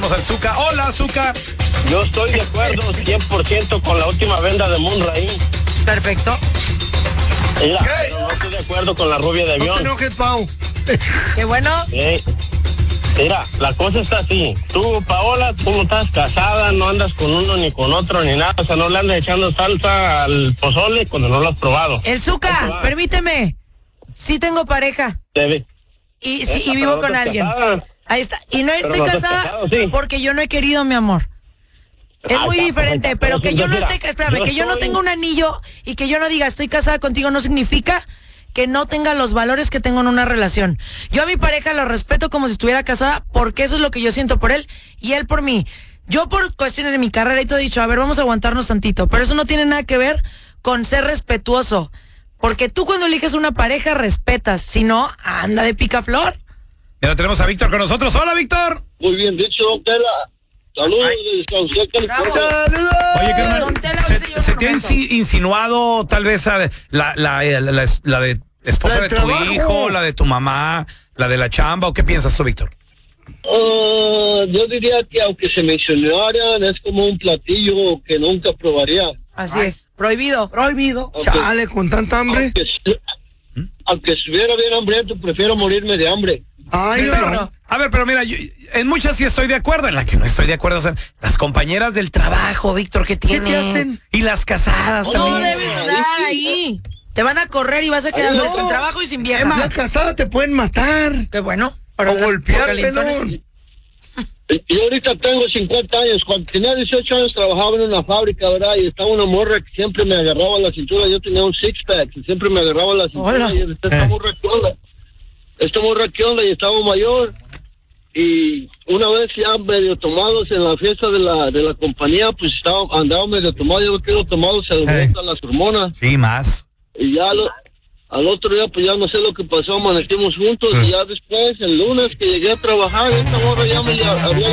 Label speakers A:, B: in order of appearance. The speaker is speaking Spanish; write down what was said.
A: tenemos al Zuka. Hola, Zuka.
B: Yo estoy de acuerdo 100% con la última venda de Munraí.
C: Perfecto.
B: Mira, no estoy de acuerdo con la rubia de avión.
D: No te enojes, Pau.
C: Qué bueno.
B: Mira, la cosa está así. Tú, Paola, tú no estás casada, no andas con uno ni con otro ni nada. O sea, no le andas echando salsa al pozole cuando no lo has probado.
C: El Zuka, permíteme. Sí tengo pareja. Y vivo con alguien.
B: Casada.
C: Ahí está. Y no estoy casada
B: casado, sí.
C: porque yo no he querido, mi amor. Es muy diferente, pero que yo no esté, espérame, que yo no tenga un anillo y que yo no diga estoy casada contigo no significa que no tenga los valores que tengo en una relación. Yo a mi pareja lo respeto como si estuviera casada porque eso es lo que yo siento por él y él por mí. Yo por cuestiones de mi carrera y todo he dicho, a ver, vamos a aguantarnos tantito, pero eso no tiene nada que ver con ser respetuoso. Porque tú cuando eliges una pareja respetas, si no, anda de picaflor.
A: Ya tenemos a Víctor con nosotros. Hola, Víctor.
B: Muy bien dicho, don Tela. Saludos desde San José, California.
A: Oye, carnal, ¿se te ha insinuado tal vez a la de esposa de tu hijo, la de tu mamá, la de la chamba, o qué piensas tú, Víctor?
B: Yo diría que aunque se mencionaran, es como un platillo que nunca probaría.
C: Así es, prohibido.
D: Chale, con tanta hambre.
B: Aunque estuviera bien hambriento, prefiero morirme de hambre.
D: Ay,
A: Víctor, a ver, pero mira, en muchas sí estoy de acuerdo, en la que no estoy de acuerdo son las compañeras del trabajo, Víctor, ¿qué tienen?
D: te hacen?
A: Y las casadas
C: No
A: también.
C: debes dar ahí. Te van a correr y vas a quedar sin trabajo y sin vieja.
D: La casada te pueden matar.
C: Qué bueno.
D: O golpearte, ¿no?
B: Yo ahorita tengo 50 años. Cuando tenía 18 años trabajaba en una fábrica, ¿verdad? Y estaba una morra que siempre me agarraba la cintura. Yo tenía un six-pack y siempre me agarraba la cintura.
C: Hola.
B: Y esta morra que onda y estaba mayor. Y una vez ya medio tomados en la fiesta de la compañía, pues andaba medio tomado. Yo creo que tomado se alborotan las hormonas.
A: Sí, más.
B: Y ya al otro día, pues ya no sé lo que pasó, amanecimos juntos. Y ya después, el lunes que llegué a trabajar, esta morra ya me había